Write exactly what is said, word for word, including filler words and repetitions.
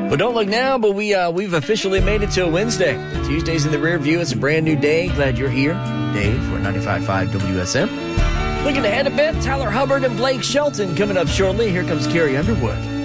Well, don't look now, but we, uh, we've officially made it to a Wednesday. Tuesday's in the rear view. It's a brand new day. Glad you're here. Dave for ninety-five point five W S M. Looking ahead a bit, Tyler Hubbard and Blake Shelton coming up shortly. Here comes Carrie Underwood.